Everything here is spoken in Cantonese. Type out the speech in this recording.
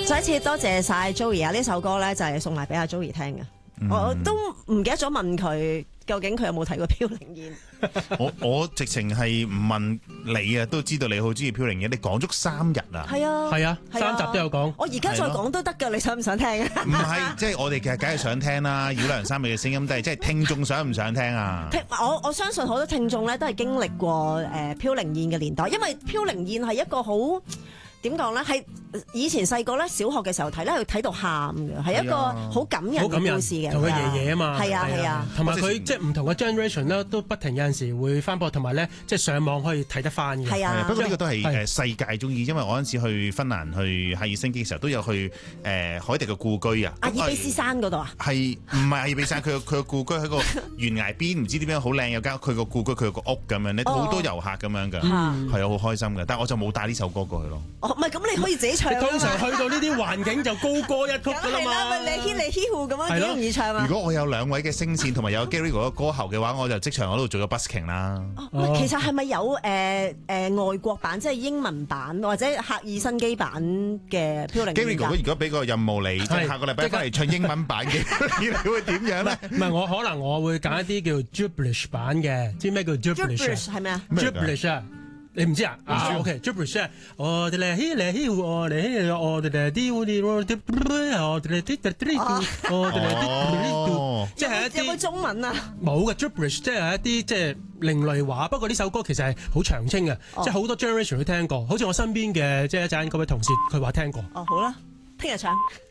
再一次多謝晒 Joey 啊！呢首歌咧就係送埋俾阿 Joey 聽嘅。我都唔記得咗問佢究竟佢有冇睇過飄零燕。 我直情係唔問你啊，都知道你好中意飄零燕。你講足3日啊？ 係啊， 係啊，3集都有講。 我而家再講都得㗎，你想唔想聽啊？ 唔係，即係我哋其實梗係想聽啦。繞梁三味嘅聲音都係，即係聽眾想唔想聽啊？ 我相信好多聽眾咧都係經歷過飄零燕嘅年代，因為飄零燕係一個好點講咧，係以前細個咧小學嘅時候睇咧，佢睇到喊嘅，係一個好感人嘅故事嘅。 同佢爺爺啊嘛， 係啊， 同埋佢即係唔同嘅 generation 咧，都不停有陣時會翻播，同埋咧即係上網可以睇得翻嘅。 係啊， 不過呢個都係世界中意，因為我嗰陣時去芬蘭去赫爾辛基嘅時候，都有去海迪嘅故居啊。 阿爾卑斯山嗰度啊？ 係唔係阿爾卑斯山？佢個故居喺個懸崖邊，唔知點樣好靚，有間佢個故居，佢有個屋咁樣咧，好多遊客咁樣㗎，係啊，好開心嘅。但係我就冇帶呢首歌過去咯。 唔係咁，你可以自己唱。 通常去到呢啲環境就高歌一曲㗎啦嘛。 你嘻呼咁樣幾容易唱啊！ 如果我有2位嘅聲線同埋有 Gary 哥嘅歌喉嘅話，我就即場喺度做咗 busking 啦。 其實係咪有外國版，即係英文版或者赫爾辛基版嘅飄零燕 ？Gary 哥如果俾個任務你，即係下個禮拜翻嚟唱英文版嘅，你會點樣咧？ 唔係我可能我會揀一啲叫 Gibberish 版嘅，知咩叫 Gibberish 係咩啊 ？Gibberish 啊！你唔知啊？OK，Gibberish 啊！我哋咧我哋咧我哋啲我哋即係一啲有冇中文啊？ 冇嘅 Gibberish 即係一啲即係另類話。不過呢首歌其實係好長青嘅，即係好多 generation 都聽過。好似我身邊嘅即係一陣嗰位同事，佢話聽過。 好啦，聽日唱。